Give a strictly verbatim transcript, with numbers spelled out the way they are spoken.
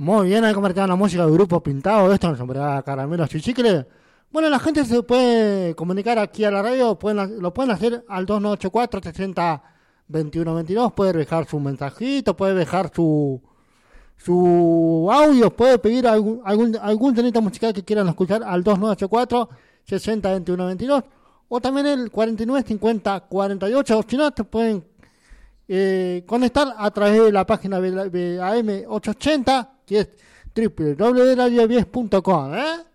Muy bien, ahí comercial la música del grupo Pintado, esto sobre caramelos y chicles. Bueno, la gente se puede comunicar aquí a la radio, pueden, lo pueden hacer al dos nueve ocho cuatro, tres cero cero, veintiuno veintidós, puede dejar su mensajito, puede dejar su su audio, puede pedir algún algún, algún temita musical que quieran escuchar al dos nueve ocho cuatro, sesenta, veintiuno veintidós, o también el cuarenta y nueve cincuenta cuarenta y ocho, o si no, te pueden eh, conectar a través de la página de A M ochocientos ochenta, que es doble u doble u doble u punto radio diez punto com, ¿eh?